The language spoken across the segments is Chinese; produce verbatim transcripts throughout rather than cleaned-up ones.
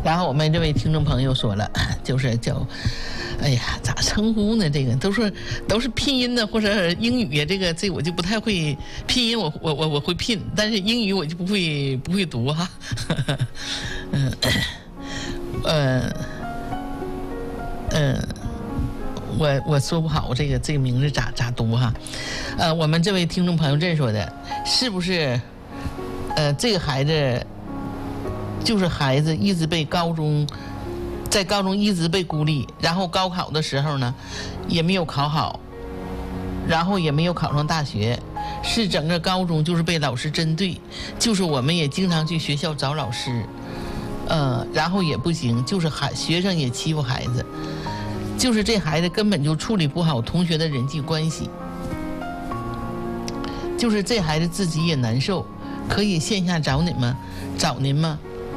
然后我们这位听众朋友说了，就是叫，哎呀，咋称呼呢？这个都是都是拼音的或者英语呀，这个这我就不太会拼音我，我我我会拼，但是英语我就不会不会读哈。嗯，呃，呃，我我说不好这个这个名字咋咋读哈。呃，我们这位听众朋友这说的，是不是？呃，这个孩子。就是孩子一直被高中，在高中一直被孤立，然后高考的时候呢，也没有考好，然后也没有考上大学，是整个高中就是被老师针对，就是我们也经常去学校找老师，呃，然后也不行，就是孩学生也欺负孩子，就是这孩子根本就处理不好同学的人际关系，就是这孩子自己也难受，可以线下找你们，找您吗？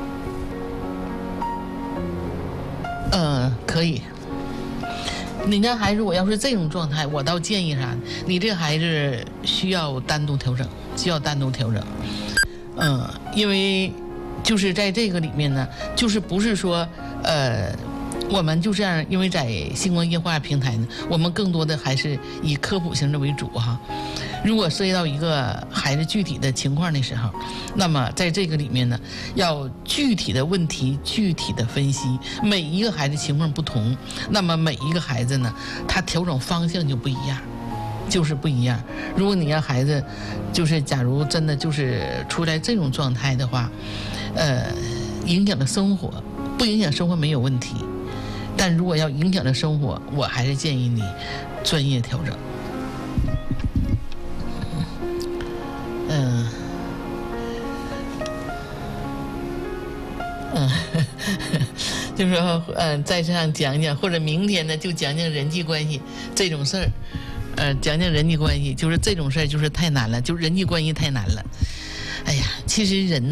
嗯，可以。你家孩子如果要是这种状态，我倒建议啥？你这孩子需要单独调整，需要单独调整。嗯，因为就是在这个里面呢，就是不是说呃，我们就这样，因为在星光夜话平台呢，我们更多的还是以科普性的为主哈。如果涉及到一个孩子具体的情况的时候，那么在这个里面呢，要具体的问题具体的分析，每一个孩子情况不同，那么每一个孩子呢，他调整方向就不一样，就是不一样。如果你让孩子，就是假如真的就是出来这种状态的话，呃，影响了生活，不影响生活没有问题，但如果要影响了生活，我还是建议你专业调整。嗯，嗯，就说嗯，在这上讲讲，或者明天呢就讲讲人际关系这种事儿，呃，讲讲人际关系，就是这种事儿就是太难了，就人际关系太难了。哎呀，其实人。